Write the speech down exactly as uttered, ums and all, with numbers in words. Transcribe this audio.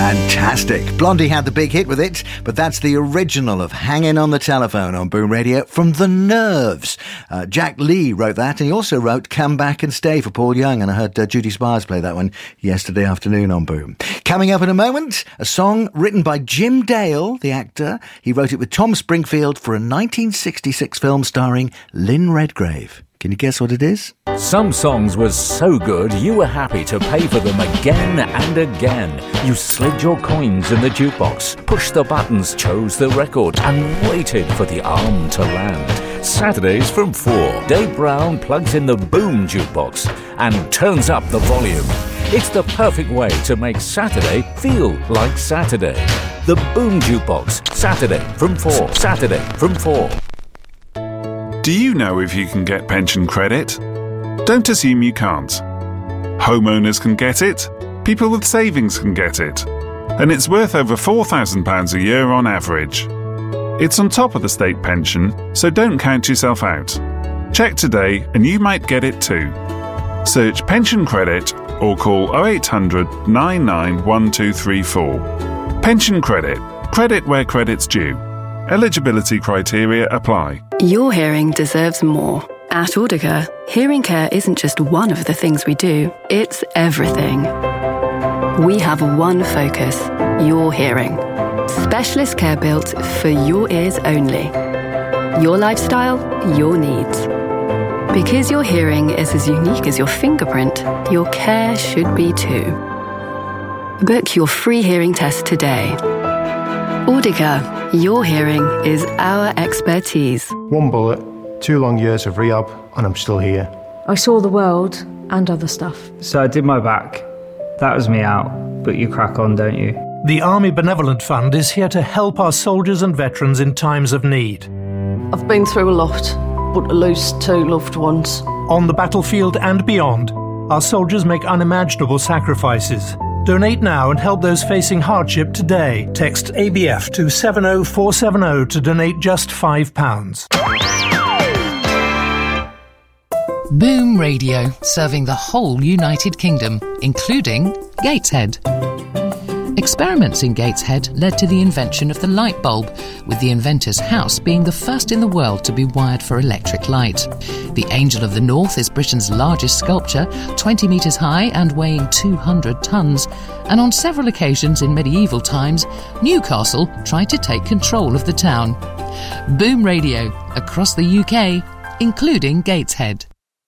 Fantastic. Blondie had the big hit with it, but that's the original of Hanging on the Telephone on Boom Radio from The Nerves. Uh, Jack Lee wrote that, and he also wrote Come Back and Stay for Paul Young, and I heard uh, Judy Spires play that one yesterday afternoon on Boom. Coming up in a moment, a song written by Jim Dale, the actor. He wrote it with Tom Springfield for a nineteen sixty-six film starring Lynn Redgrave. Can you guess what it is? Some songs were so good you were happy to pay for them again and again. You slid your coins in the jukebox, pushed the buttons, chose the record and waited for the arm to land. Saturdays from four, Dave Brown plugs in the Boom jukebox and turns up the volume. It's the perfect way to make Saturday feel like Saturday. The Boom jukebox, Saturday from four, Saturday from four. Do you know if you can get pension credit? Don't assume you can't. Homeowners can get it, people with savings can get it, and it's worth over four thousand pounds a year on average. It's on top of the state pension, so don't count yourself out. Check today and you might get it too. Search pension credit or call oh eight hundred, nine nine one two three four. Pension credit. Credit where credit's due. Eligibility criteria apply. Your hearing deserves more. At Audica, hearing care isn't just one of the things we do, it's everything. We have one focus, your hearing. Specialist care built for your ears only. Your lifestyle, your needs. Because your hearing is as unique as your fingerprint, your care should be too. Book your free hearing test today. Audica. Your hearing is our expertise. One bullet, two long years of rehab, and I'm still here. I saw the world and other stuff. So I did my back. That was me out, but you crack on, don't you? The Army Benevolent Fund is here to help our soldiers and veterans in times of need. I've been through a lot, but to lose two loved ones. On the battlefield and beyond, our soldiers make unimaginable sacrifices. Donate now and help those facing hardship today. Text A B F to seven oh four seven oh to donate just five pounds. Boom Radio, serving the whole United Kingdom, including Gateshead. Experiments in Gateshead led to the invention of the light bulb, with the inventor's house being the first in the world to be wired for electric light. The Angel of the North is Britain's largest sculpture, twenty metres high and weighing two hundred tonnes. And on several occasions in medieval times, Newcastle tried to take control of the town. Boom Radio, across the U K, including Gateshead.